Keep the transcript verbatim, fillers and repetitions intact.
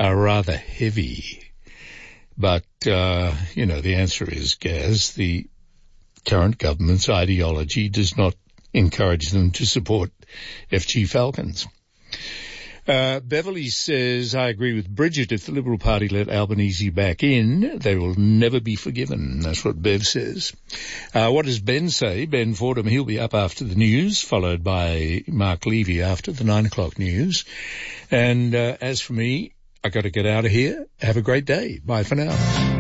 are rather heavy. But, uh, you know, the answer is, Gaz, the current government's ideology does not encourage them to support F G Falcons. Uh, Beverly says, I agree with Bridget. If the Liberal Party let Albanese back in, they will never be forgiven. That's what Bev says. Uh, what does Ben say? Ben Fordham, he'll be up after the news, followed by Mark Levy after the nine o'clock news. And uh, as for me, I got to get out of here. Have a great day. Bye for now.